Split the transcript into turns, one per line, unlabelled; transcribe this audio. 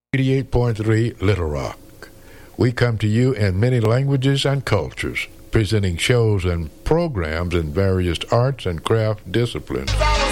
88.3 Little Rock. We come to you in many languages and cultures, presenting shows and programs in various arts and craft disciplines.